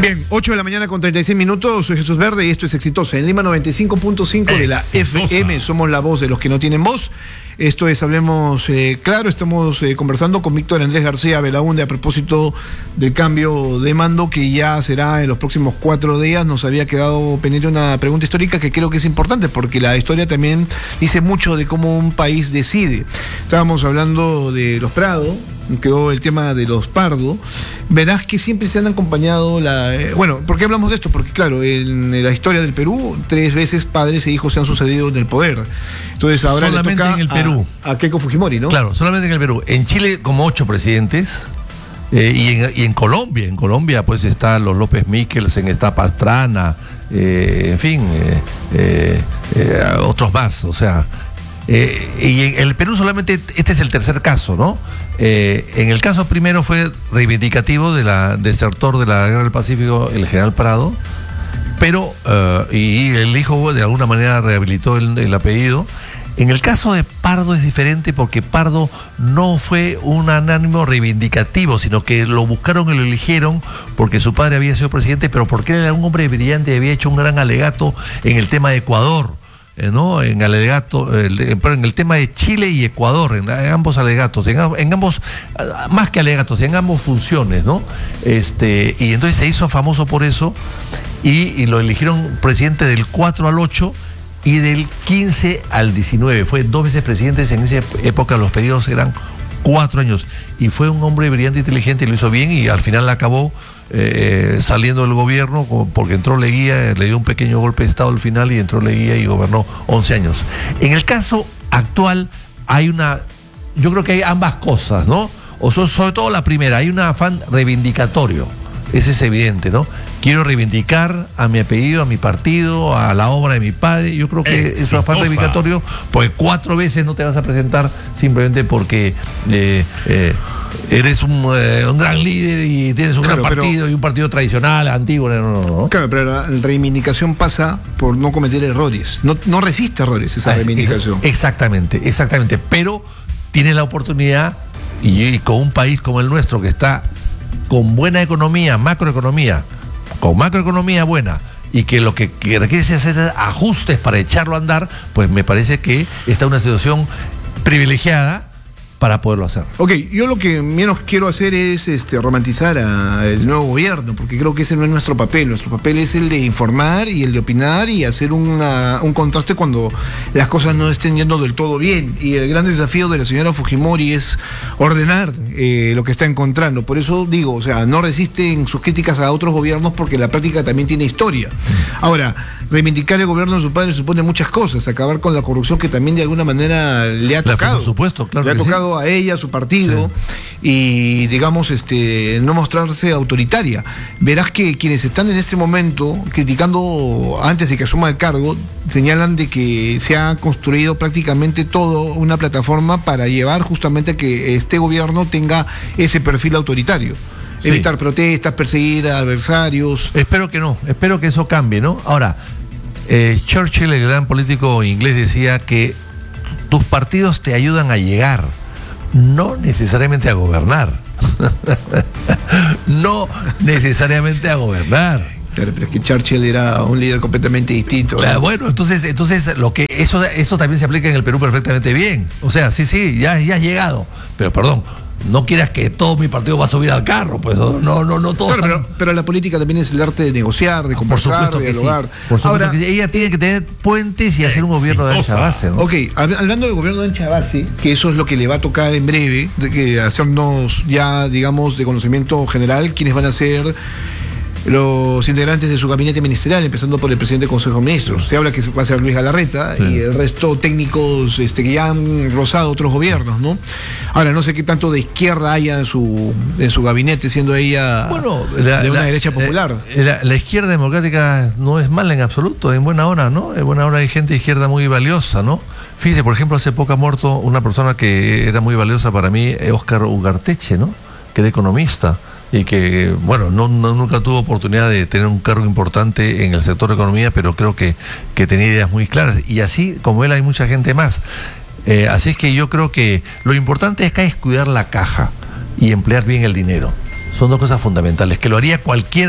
Bien, 8 de la mañana con 36 minutos, soy Jesús Verde y esto es Exitosa. En Lima 95.5 de la FM, somos la voz de los que no tienen voz. Esto es Hablemos Claro, estamos conversando con Víctor Andrés García Belaúnde a propósito del cambio de mando que ya será en los próximos 4 días. Nos había quedado pendiente una pregunta histórica que creo que es importante porque la historia también dice mucho de cómo un país decide. Estábamos hablando de los Prado, quedó el tema de los Pardo. Verás que siempre se han acompañado bueno, ¿por qué hablamos de esto? Porque claro, en la historia del Perú 3 veces padres e hijos se han sucedido en el poder. Entonces ahora solamente le toca en el Perú. A Keiko Fujimori, ¿no? Claro, solamente en el Perú. En Chile como 8 presidentes. Y en Colombia pues está los López Mikkelsen, está Pastrana, en fin, otros más, o sea. Y en el Perú solamente este es el tercer caso, ¿no? En el caso primero fue reivindicativo de desertor de la Guerra del Pacífico, el general Prado, pero y el hijo de alguna manera rehabilitó el apellido. En el caso de Pardo es diferente porque Pardo no fue un anónimo reivindicativo, sino que lo buscaron y lo eligieron porque su padre había sido presidente, pero porque era un hombre brillante y había hecho un gran alegato en el tema de Ecuador. ¿No? En el tema de Chile y Ecuador, en ambos alegatos, en ambos, más que alegatos, en ambas funciones, ¿no? Y entonces se hizo famoso por eso y lo eligieron presidente del 4 al 8 y del 15 al 19. Fue 2 veces presidente, en esa época los periodos eran 4 años y fue un hombre brillante, inteligente y lo hizo bien y al final acabó saliendo del gobierno porque entró Leguía, le dio un pequeño golpe de estado al final y entró Leguía y gobernó 11 años. En el caso actual yo creo que hay ambas cosas, ¿no? Sobre todo la primera, hay un afán reivindicatorio, ese es evidente, ¿no? Quiero reivindicar a mi apellido, a mi partido, a la obra de mi padre. Yo creo que es un afán reivindicatorio porque 4 veces no te vas a presentar simplemente porque eres un gran líder y tienes un gran partido y un partido tradicional, antiguo. No. Claro, pero la reivindicación pasa por no cometer errores. No resiste errores esa reivindicación. Exactamente. Pero tienes la oportunidad y con un país como el nuestro que está con buena economía, con macroeconomía buena y que lo que requiere es hacer ajustes para echarlo a andar, pues me parece que está en una situación privilegiada para poderlo hacer. Ok, yo lo que menos quiero hacer es romantizar al nuevo gobierno, porque creo que ese no es nuestro papel. Nuestro papel es el de informar y el de opinar y hacer un contraste cuando las cosas no estén yendo del todo bien. Y el gran desafío de la señora Fujimori es ordenar lo que está encontrando. Por eso digo, no resisten sus críticas a otros gobiernos porque la práctica también tiene historia. Ahora, reivindicar el gobierno de su padre supone muchas cosas, acabar con la corrupción que también de alguna manera le ha tocado. Por supuesto, claro. Le ha tocado a ella, a su partido, y digamos, no mostrarse autoritaria. Verás que quienes están en este momento criticando antes de que asuma el cargo, señalan de que se ha construido prácticamente todo una plataforma para llevar justamente a que este gobierno tenga ese perfil autoritario. Evitar protestas, perseguir a adversarios. Espero que eso cambie, ¿no? Ahora, Churchill, el gran político inglés, decía que tus partidos te ayudan a llegar, no necesariamente a gobernar. No necesariamente a gobernar. Claro, pero es que Churchill era un líder completamente distinto, ¿no? Bueno, entonces eso también se aplica en el Perú perfectamente bien. O sea, sí, ya has llegado. Pero perdón, no quieras que todo mi partido va a subir al carro, pues no todo. Claro, pero la política también es el arte de negociar, de conversar, de dialogar. Por supuesto que ella tiene que tener puentes y hacer un gobierno de ancha base, ¿no? Ok, hablando del gobierno de ancha base, que eso es lo que le va a tocar en breve, de hacernos ya, digamos, de conocimiento general, quiénes van a ser los integrantes de su gabinete ministerial, empezando por el presidente del Consejo de Ministros. Se habla que va a ser Luis Galarreta y el resto técnicos que ya han rozado otros gobiernos, ¿no? Ahora, no sé qué tanto de izquierda haya en su gabinete, siendo ella de una derecha popular. La izquierda democrática no es mala en absoluto, en buena hora, ¿no? En buena hora hay gente de izquierda muy valiosa, ¿no? Fíjese, por ejemplo, hace poco ha muerto una persona que era muy valiosa para mí, Óscar Ugarteche, ¿no? Que era economista y que, nunca tuvo oportunidad de tener un cargo importante en el sector de economía, pero creo que tenía ideas muy claras. Y así como él hay mucha gente más. Así es que yo creo que lo importante acá es cuidar la caja y emplear bien el dinero. Son 2 cosas fundamentales, que lo haría cualquier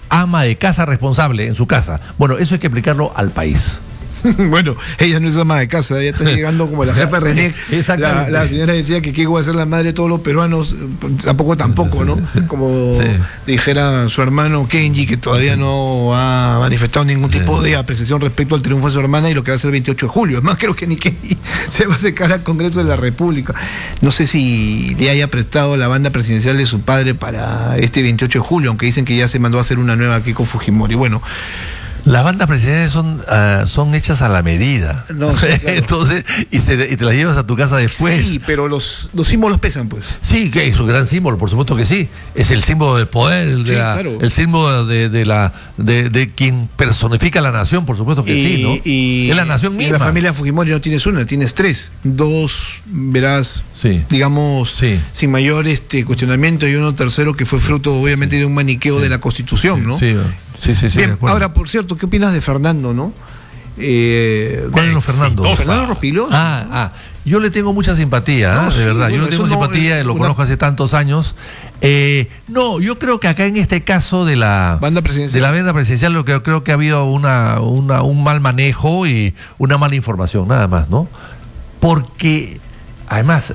ama de casa responsable en su casa. Bueno, eso hay que aplicarlo al país. Bueno, ella no es ama de casa, ella está llegando como la jefa René. Exactamente. La señora decía que qué iba a ser la madre de todos los peruanos, tampoco, ¿no? Como dijera su hermano Kenji, que todavía no ha manifestado ningún tipo de apreciación respecto al triunfo de su hermana y lo que va a ser el 28 de julio. Además, creo que ni Kenji se va a acercar al Congreso de la República. No sé si le haya prestado la banda presidencial de su padre para este 28 de julio, aunque dicen que ya se mandó a hacer una nueva Keiko Fujimori. Bueno, las bandas presidenciales son hechas a la medida. No, sí, claro. Entonces, y te las llevas a tu casa después. Sí, pero los símbolos pesan, pues. Sí, que es un gran símbolo, por supuesto que sí. Es el símbolo del poder, el símbolo de quien personifica la nación, por supuesto que sí, ¿no? Es la nación misma. En la familia Fujimori no tienes una, tienes tres. Dos, verás, digamos, sin mayor cuestionamiento, y uno tercero que fue fruto, obviamente, de un maniqueo de la Constitución, ¿no? Sí. Bien, ahora, por cierto, ¿qué opinas de Fernando, no? ¿Cuál es Fernando? Fernando Rospilos. Yo le tengo mucha simpatía, de verdad. Bueno, yo le tengo simpatía, lo conozco hace tantos años. Yo creo que acá en este caso de la banda presidencial, lo que creo que ha habido un mal manejo y una mala información, nada más, ¿no? Porque, además,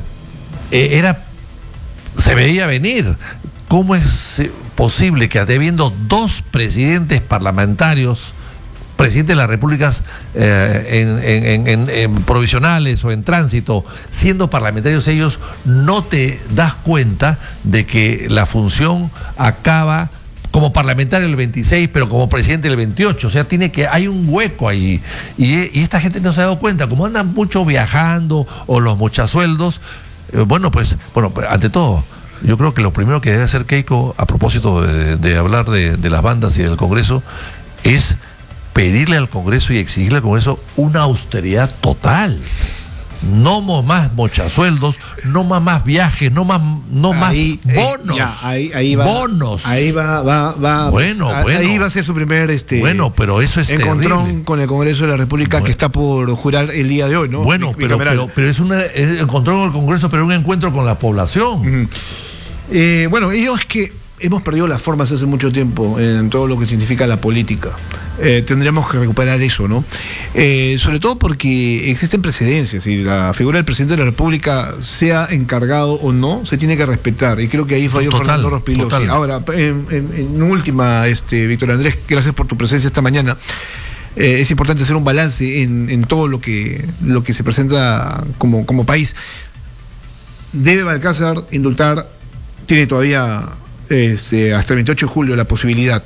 se veía venir. ¿Cómo es posible que habiendo dos presidentes parlamentarios, presidentes de las repúblicas en provisionales o en tránsito, siendo parlamentarios ellos, no te das cuenta de que la función acaba como parlamentario el 26, pero como presidente el 28? O sea, hay un hueco allí. Y esta gente no se ha dado cuenta, como andan mucho viajando o los mochasueldos. Ante todo, yo creo que lo primero que debe hacer Keiko, a propósito de hablar de las bandas y del Congreso, es pedirle al Congreso y exigirle al Congreso una austeridad total. No más mochasueldos, no más viajes, no más bonos. Bonos. Ahí va. Bueno. Ahí va a ser su primer pero eso es encontrón terrible con el Congreso de la República, que está por jurar el día de hoy, ¿no? Bueno, pero es un encontrón con el Congreso, pero un encuentro con la población. Ellos es que hemos perdido las formas hace mucho tiempo en todo lo que significa la política. Tendríamos que recuperar eso, ¿no? Sobre todo porque existen precedencias y la figura del presidente de la República, sea encargado o no, se tiene que respetar. Y creo que ahí falló Fernando Rospilos. Ahora, en última, Víctor Andrés, gracias por tu presencia esta mañana. Es importante hacer un balance en todo lo que se presenta como país. Debe Balcázar indultar, tiene todavía hasta el 28 de julio la posibilidad.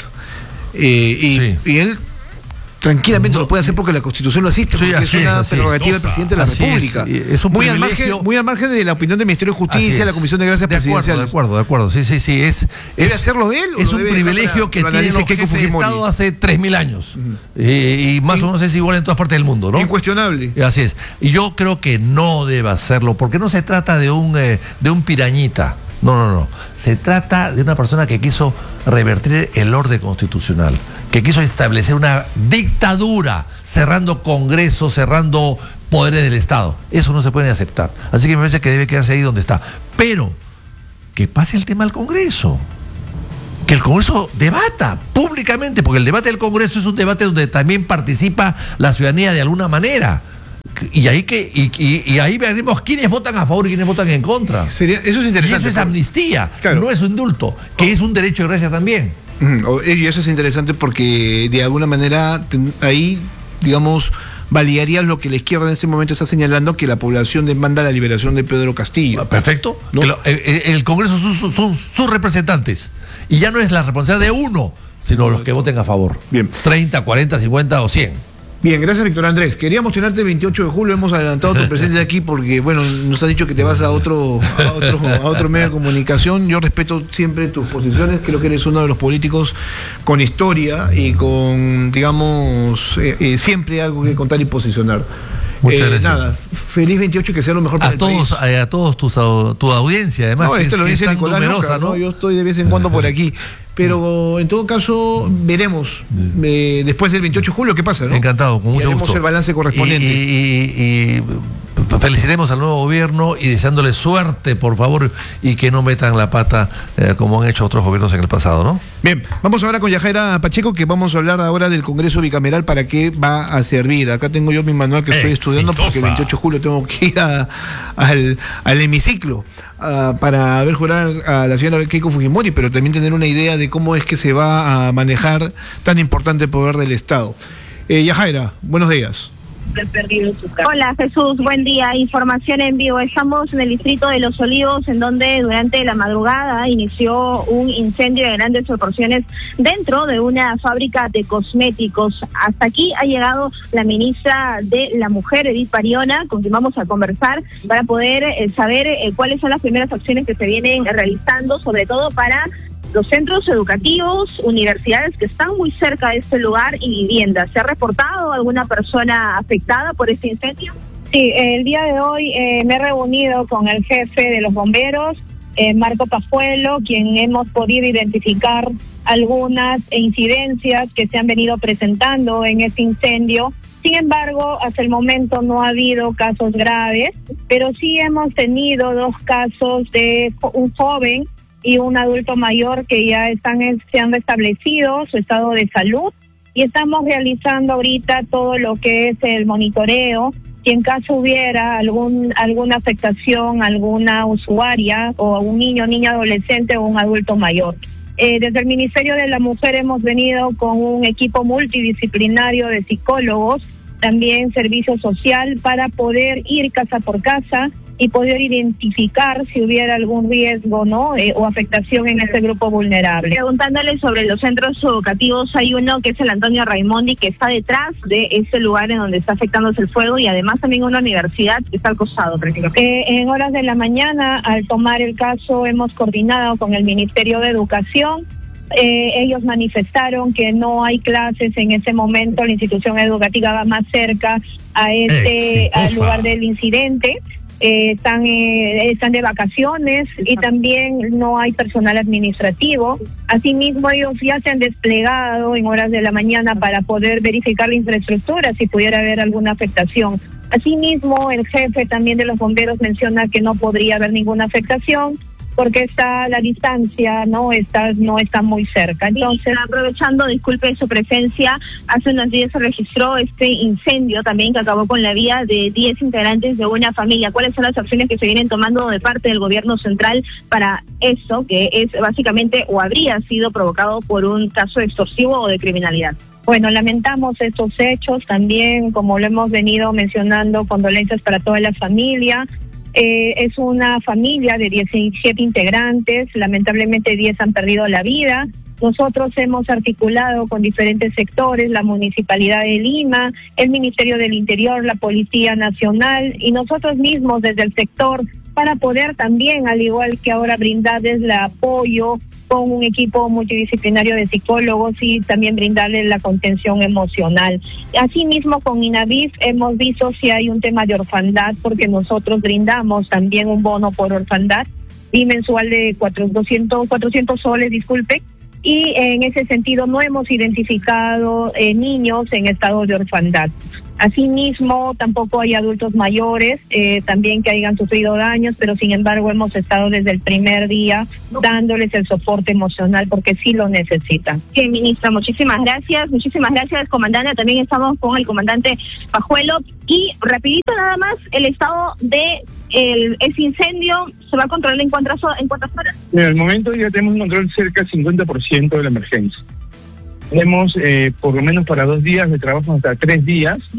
Y él tranquilamente lo puede hacer porque la Constitución lo asiste, porque es una prerrogativa del presidente de la República. Es un privilegio, muy al margen de la opinión del Ministerio de Justicia, la Comisión de Gracias Presidenciales. De acuerdo. Sí. ¿Debe hacerlo él? Es un privilegio que tiene el jefe de Estado hace 3.000 años. Y más o menos es igual en todas partes del mundo, ¿no? Incuestionable. Así es. Y yo creo que no debe hacerlo, porque no se trata de un pirañita. No. Se trata de una persona que quiso revertir el orden constitucional, que quiso establecer una dictadura, cerrando congresos, cerrando poderes del Estado. Eso no se puede aceptar. Así que me parece que debe quedarse ahí donde está. Pero que pase el tema al Congreso. Que el Congreso debata públicamente, porque el debate del Congreso es un debate donde también participa la ciudadanía de alguna manera. Y ahí veremos quiénes votan a favor y quiénes votan en contra. Eso es interesante. Y eso es amnistía, no es un indulto, que es un derecho de gracia también. Y eso es interesante porque de alguna manera ahí, digamos, validaría lo que la izquierda en ese momento está señalando, que la población demanda la liberación de Pedro Castillo. Perfecto. ¿No? El Congreso son sus representantes. Y ya no es la responsabilidad de uno, sino los que voten a favor. Bien. 30, 40, 50 o 100. Bien, gracias, Víctor Andrés. Queríamos tenerte el 28 de julio, hemos adelantado tu presencia aquí porque, nos has dicho que te vas a otro medio de comunicación. Yo respeto siempre tus posiciones, creo que eres uno de los políticos con historia y con, digamos, siempre algo que contar y posicionar. Muchas gracias. Feliz 28 y que sea lo mejor para el país. A todos tu audiencia, además. No, esta es la audiencia de Nicolás numerosa, ¿no? Yo estoy de vez en cuando por aquí. pero en todo caso veremos después del 28 de julio qué pasa, ¿no? Encantado, con mucho gusto. Haremos el balance correspondiente. Y felicitemos al nuevo gobierno y deseándole suerte, por favor, y que no metan la pata como han hecho otros gobiernos en el pasado, ¿no? Bien, vamos ahora con Yajaira Pacheco, que vamos a hablar ahora del Congreso Bicameral, para qué va a servir. Acá tengo yo mi manual que estoy estudiando, porque el 28 de julio tengo que ir al hemiciclo para ver jurar a la señora Keiko Fujimori, pero también tener una idea de cómo es que se va a manejar tan importante poder del Estado. Yajaira, buenos días. Hola Jesús, buen día. Información en vivo. Estamos en el distrito de Los Olivos, en donde durante la madrugada inició un incendio de grandes proporciones dentro de una fábrica de cosméticos. Hasta aquí ha llegado la ministra de la Mujer, Edith Pariona, con quien vamos a conversar para poder saber cuáles son las primeras acciones que se vienen realizando, sobre todo para los centros educativos, universidades que están muy cerca de este lugar y viviendas. ¿Se ha reportado alguna persona afectada por este incendio? Sí, el día de hoy me he reunido con el jefe de los bomberos, Marco Pajuelo, quien hemos podido identificar algunas incidencias que se han venido presentando en este incendio. Sin embargo, hasta el momento no ha habido casos graves, pero sí hemos tenido 2 casos de un joven y un adulto mayor que ya se han restablecido su estado de salud, y estamos realizando ahorita todo lo que es el monitoreo. Si en caso hubiera alguna afectación, alguna usuaria o un niño, niña, adolescente o un adulto mayor. Desde el Ministerio de la Mujer hemos venido con un equipo multidisciplinario de psicólogos, también servicio social, para poder ir casa por casa y poder identificar si hubiera algún riesgo, ¿no? O afectación en este grupo vulnerable. Preguntándole sobre los centros educativos, hay uno que es el Antonio Raimondi, que está detrás de ese lugar en donde está afectándose el fuego, y además también una universidad que está al costado prácticamente. En horas de la mañana, al tomar el caso, hemos coordinado con el Ministerio de Educación. Ellos manifestaron que no hay clases en ese momento, la institución educativa va más cerca al lugar del incidente. Están de vacaciones y también no hay personal administrativo. Asimismo, ellos ya se han desplegado en horas de la mañana para poder verificar la infraestructura si pudiera haber alguna afectación. Asimismo, el jefe también de los bomberos menciona que no podría haber ninguna afectación porque está la distancia, no está muy cerca. Entonces, aprovechando, disculpe su presencia, hace unos días se registró este incendio también que acabó con la vida de 10 integrantes de una familia. ¿Cuáles son las acciones que se vienen tomando de parte del gobierno central para eso, que es básicamente o habría sido provocado por un caso extorsivo o de criminalidad? Bueno, lamentamos estos hechos también, como lo hemos venido mencionando, condolencias para toda la familia. Es una familia de 17 integrantes, lamentablemente 10 han perdido la vida. Nosotros hemos articulado con diferentes sectores, la Municipalidad de Lima, el Ministerio del Interior, la Policía Nacional y nosotros mismos desde el sector, para poder también, al igual que ahora, brindarles el apoyo con un equipo multidisciplinario de psicólogos y también brindarles la contención emocional. Asimismo, con INAVIF hemos visto si hay un tema de orfandad, porque nosotros brindamos también un bono por orfandad bimensual de 400 soles, y en ese sentido no hemos identificado niños en estado de orfandad. Asimismo, tampoco hay adultos mayores también que hayan sufrido daños, pero sin embargo hemos estado desde el primer día dándoles el soporte emocional porque sí lo necesitan. Sí, ministra, muchísimas gracias, comandante. También estamos con el comandante Pajuelo. Y rapidito nada más, el estado de ese incendio se va a controlar en cuántas horas. En el momento ya tenemos un control cerca del 50% de la emergencia. Tenemos por lo menos para 2 días de trabajo, hasta 3 días.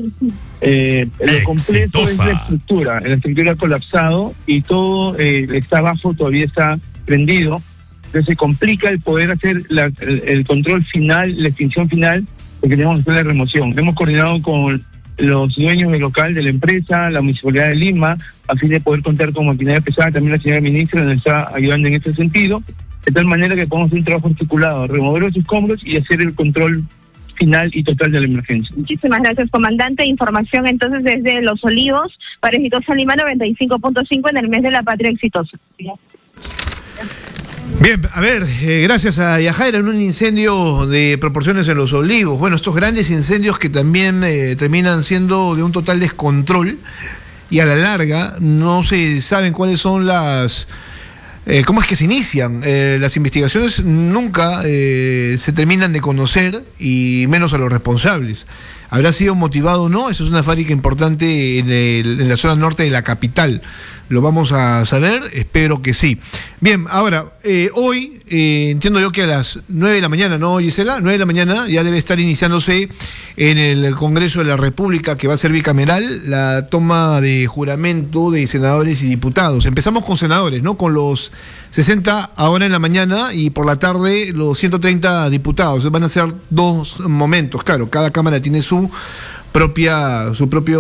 Lo completo es la estructura ha colapsado y todo está abajo, todavía está prendido. Entonces se complica el poder hacer el control final, la extinción final, porque tenemos que hacer la remoción. Hemos coordinado con los dueños del local de la empresa, la Municipalidad de Lima, a fin de poder contar con maquinaria pesada. También la señora ministra nos está ayudando en este sentido, de tal manera que podamos hacer un trabajo articulado, remover los escombros y hacer el control final y total de la emergencia. Muchísimas gracias, comandante. Información entonces desde Los Olivos para Exitosa Lima 95.5 en el mes de la patria exitosa. Bien, a ver, gracias a Yajaira, en un incendio de proporciones en Los Olivos. Bueno, estos grandes incendios que también terminan siendo de un total descontrol y a la larga no se saben cuáles son las... ¿Cómo es que se inician? Las investigaciones nunca se terminan de conocer y menos a los responsables. ¿Habrá sido motivado o no? Eso es una fábrica importante en la zona norte de la capital. Lo vamos a saber, espero que sí. Bien, ahora, hoy entiendo yo que a las 9 de la mañana, ¿no, Gisela? 9 de la mañana ya debe estar iniciándose en el Congreso de la República, que va a ser bicameral, la toma de juramento de senadores y diputados. Empezamos con senadores, ¿no? Con los 60 ahora en la mañana y por la tarde los 130 diputados. Van a ser dos momentos, claro, cada Cámara tiene su propia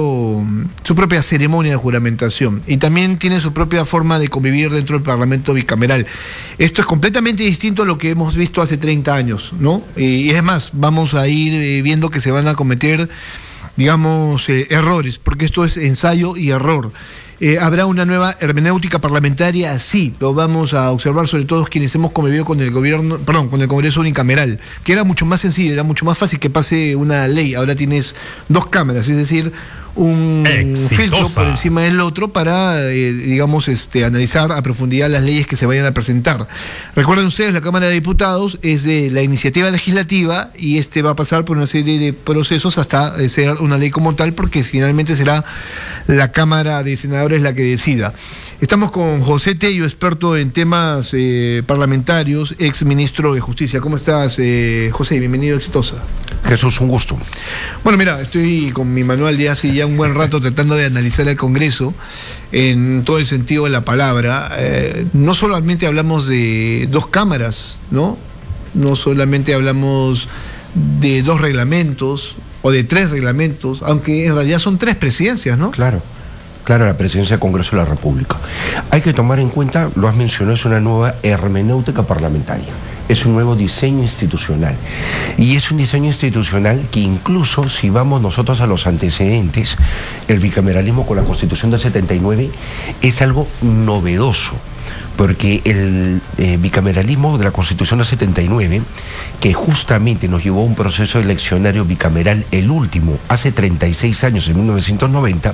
ceremonia de juramentación y también tiene su propia forma de convivir dentro del Parlamento bicameral. Esto es completamente distinto a lo que hemos visto hace 30 años, ¿no? Y es más, vamos a ir viendo que se van a cometer, digamos, errores, porque esto es ensayo y error. ¿Habrá una nueva hermenéutica parlamentaria? Sí, lo vamos a observar, sobre todo quienes hemos convivido con el con el Congreso unicameral, que era mucho más sencillo, era mucho más fácil que pase una ley. Ahora tienes dos cámaras, es decir, un filtro por encima del otro para, digamos, analizar a profundidad las leyes que se vayan a presentar. Recuerden ustedes, la Cámara de Diputados es de la iniciativa legislativa y va a pasar por una serie de procesos hasta ser una ley como tal, porque finalmente será la Cámara de Senadores la que decida. Estamos con José Tello, experto en temas parlamentarios, ex ministro de Justicia. ¿Cómo estás, José? Bienvenido a Exitosa. Jesús, un gusto. Bueno, mira, estoy con mi manual de hace ya un buen rato tratando de analizar el Congreso en todo el sentido de la palabra. No solamente hablamos de dos cámaras, ¿no? No solamente hablamos de dos reglamentos o de tres reglamentos, aunque en realidad son tres presidencias, ¿no? Claro, la presidencia del Congreso de la República. Hay que tomar en cuenta, lo has mencionado, es una nueva hermenéutica parlamentaria. Es un nuevo diseño institucional. Y es un diseño institucional que incluso si vamos nosotros a los antecedentes, el bicameralismo con la Constitución del 79 es algo novedoso. Porque el bicameralismo de la Constitución del 79, que justamente nos llevó a un proceso eleccionario bicameral, el último, hace 36 años, en 1990,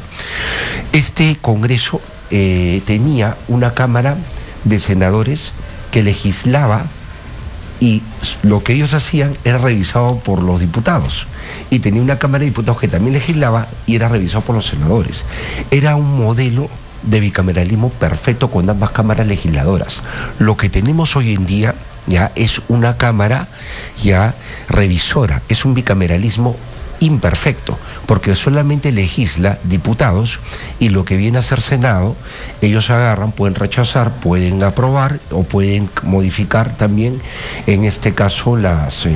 este Congreso tenía una Cámara de Senadores que legislaba y lo que ellos hacían era revisado por los diputados. Y tenía una Cámara de Diputados que también legislaba y era revisado por los senadores. Era un modelo de bicameralismo perfecto con ambas cámaras legisladoras. Lo que tenemos hoy en día ya es una cámara ya revisora, es un bicameralismo imperfecto, porque solamente legisla diputados y lo que viene a ser Senado, ellos agarran, pueden rechazar, pueden aprobar o pueden modificar también, en este caso, las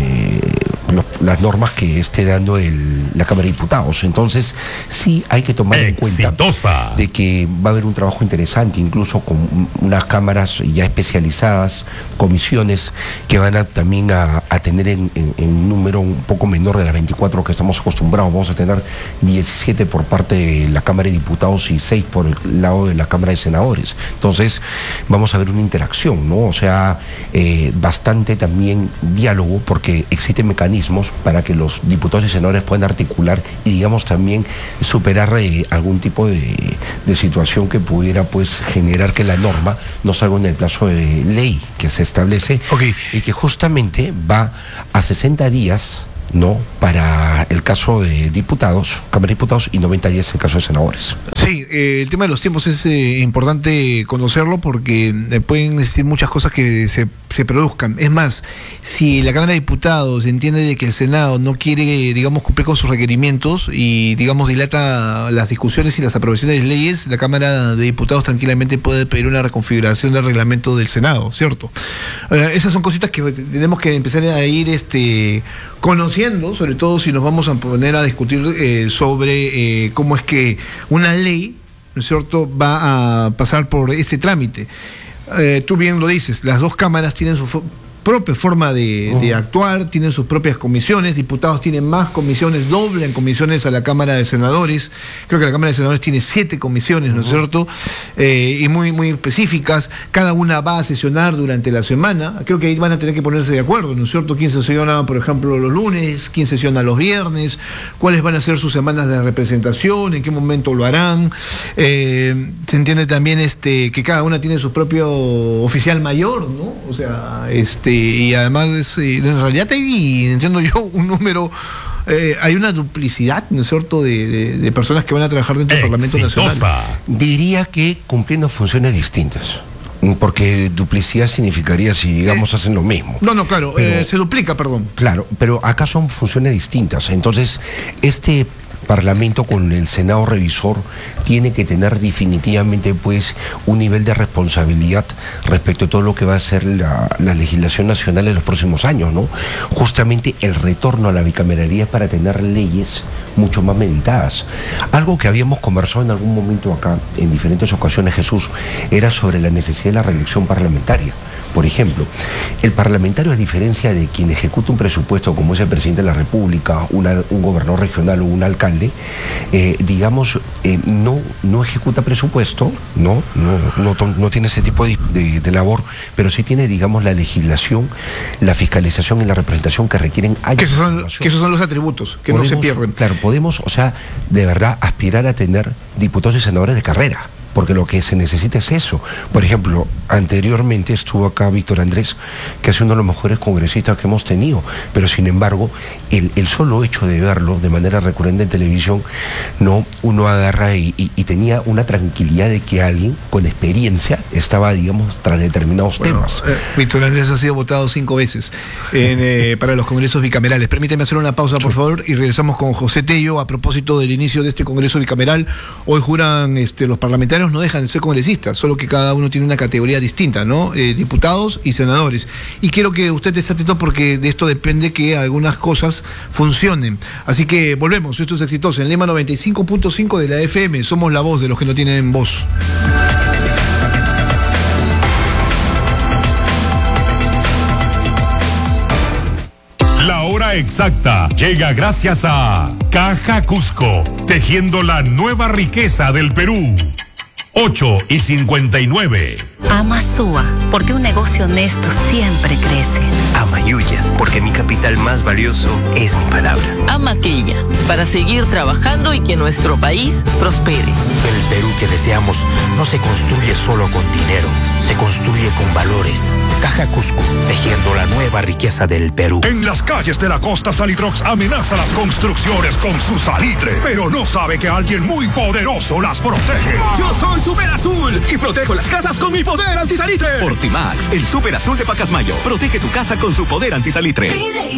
normas que esté dando la Cámara de Diputados. Entonces, sí hay que tomar en cuenta de que va a haber un trabajo interesante, incluso con unas cámaras ya especializadas, comisiones que van también a tener en un número un poco menor de las 24 que estamos acostumbrados. Vamos a tener 17 por parte de la Cámara de Diputados y 6 por el lado de la Cámara de Senadores. Entonces, vamos a ver una interacción, ¿no? O sea, bastante también diálogo, porque existen mecanismos para que los diputados y senadores puedan articular y, digamos, también superar algún tipo de situación que pudiera, pues, generar que la norma no salga en el plazo de ley que se establece, y que justamente va a 60 días, ¿no?, para el caso de diputados, Cámara de Diputados, y 90 días en el caso de senadores. Sí, el tema de los tiempos es importante conocerlo, porque pueden existir muchas cosas que se produzcan. Es más, si la Cámara de Diputados entiende de que el Senado no quiere, digamos, cumplir con sus requerimientos y, digamos, dilata las discusiones y las aprobaciones de leyes, la Cámara de Diputados tranquilamente puede pedir una reconfiguración del reglamento del Senado, ¿cierto? Esas son cositas que tenemos que empezar a ir conociendo, sobre todo si nos vamos a poner a discutir sobre cómo es que una ley, ¿no es cierto?, va a pasar por ese trámite. Tú bien lo dices, las dos cámaras tienen su propia forma de actuar, tienen sus propias comisiones, diputados tienen más comisiones, doblan comisiones a la Cámara de Senadores, creo que la Cámara de Senadores tiene 7 comisiones, ¿no es cierto? Y muy, muy específicas, cada una va a sesionar durante la semana, creo que ahí van a tener que ponerse de acuerdo, ¿no es cierto? ¿Quién sesiona, por ejemplo, los lunes? ¿Quién sesiona los viernes? ¿Cuáles van a ser sus semanas de representación? ¿En qué momento lo harán? Se entiende también que cada una tiene su propio oficial mayor, ¿no? O sea, y además en realidad hay, entiendo yo, un número, hay una duplicidad, ¿no es cierto?, de personas que van a trabajar dentro del Parlamento Nacional. Diría que cumpliendo funciones distintas. Porque duplicidad significaría si, digamos, hacen lo mismo. No, claro, pero, se duplica, perdón. Claro, pero acá son funciones distintas. Entonces, este Parlamento con el Senado revisor tiene que tener definitivamente pues un nivel de responsabilidad respecto a todo lo que va a ser la legislación nacional en los próximos años, ¿no? Justamente el retorno a la bicameralidad es para tener leyes mucho más meditadas. Algo que habíamos conversado en algún momento acá, en diferentes ocasiones, Jesús, era sobre la necesidad de la reelección parlamentaria. Por ejemplo, el parlamentario, a diferencia de quien ejecuta un presupuesto como es el presidente de la República, un gobernador regional o un alcalde, no ejecuta presupuesto, no tiene ese tipo de labor, pero sí tiene, digamos, la legislación, la fiscalización y la representación que requieren años. Que esos son los atributos, que no se pierden. Claro, podemos, o sea, de verdad aspirar a tener diputados y senadores de carrera. Porque lo que se necesita es eso. Por ejemplo, anteriormente estuvo acá Víctor Andrés, que es uno de los mejores congresistas que hemos tenido, pero sin embargo, el solo hecho de verlo de manera recurrente en televisión, uno agarra y tenía una tranquilidad de que alguien con experiencia estaba, digamos, tras determinados temas. Víctor Andrés ha sido votado 5 veces para los congresos bicamerales. Permíteme hacer una pausa, por favor, y regresamos con José Tello a propósito del inicio de este congreso bicameral. Hoy juran los parlamentarios no dejan de ser congresistas, solo que cada uno tiene una categoría distinta, ¿no? Diputados y senadores. Y quiero que usted esté atento porque de esto depende que algunas cosas funcionen. Así que volvemos, esto es Exitosa en Lima 95.5 de la FM. Somos la voz de los que no tienen voz. La hora exacta llega gracias a Caja Cusco, tejiendo la nueva riqueza del Perú. 8:59. Ama Sua, porque un negocio honesto siempre crece. Ama Yuya, porque mi capital más valioso es mi palabra. Ama Quilla, para seguir trabajando y que nuestro país prospere. El Perú que deseamos no se construye solo con dinero, se construye con valores. Caja Cusco, tejiendo la nueva riqueza del Perú. En las calles de la costa, Salitrox amenaza las construcciones con su salitre, pero no sabe que alguien muy poderoso las protege. Yo soy Super Azul y protejo las casas con mi poder antisalitre. Fortimax, el Super Azul de Pacasmayo. Protege tu casa con su poder antisalitre.